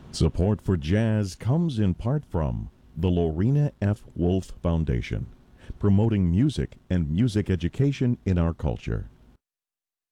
Support for jazz comes in part from the Lorena F. Wolf Foundation, promoting music and music education in our culture.